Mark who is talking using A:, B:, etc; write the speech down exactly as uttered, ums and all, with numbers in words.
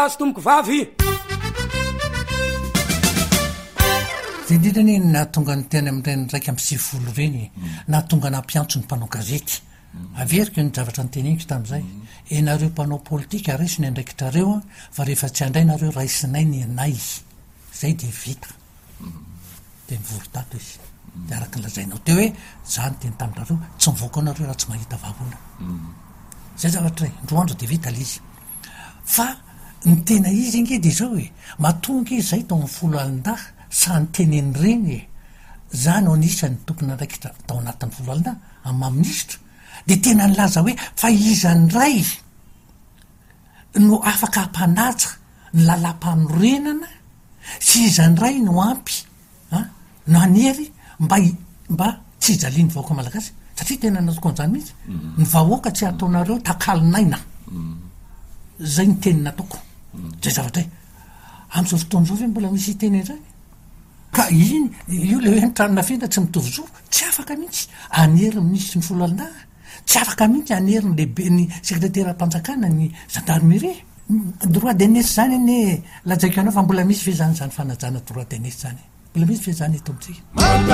A: azo tomoko vavy
B: zay indrindrany nahatonga ny teny amin'ireny ndraiky am'y sivifolo reny nahatonga nampiantso ny mpanao gazety averiko ny zavatra nyteneniko tamin'izay enareo mpanao politika resy ny andraikitrareo a fa rehefa tsy andray nareo ray sinay ny anay zay de vita de mivorotato izy de araky nlazainao teo hoe zany teny taminareo tsy mivoaka anareo raha tsy mahita vavona zay zavatra ray ndroandro de vita lizy fa ny tena izy inge de zao hoe matonga izy zay tao amin'ny folo alin-dah sany teneny reny e zany o anisany tompony andraikitra tao anatin'ny folo alin-dah amin'ny maministra de tena nylaza hoe fa izany ray no afaka hampanaja ny lalam-panorenana sy izany ray no ampy a no anery mba mba tsy ijaliany vahoaka malagasy satria tena natoko an'izany mihitsy ny vahoaka tsy ataonareo takalinaina zay ny teny nataoko zay zavatra am'izao fotoan'izao ve mbola misy teny zany ka iny io le hoe nitranona fenta tsy mitovy zo tsy afaka mihitsy anery minisitry ny folo alin-dah tsy afaka mihitsy anery ny lehibe ny sekretera-mpanjakana ny gendarmerie droit de nesse zany ane lajaiko anao fa mbola misy ve zany zany fanajana droit de nesse zany mbola misy ve zany eto amitsika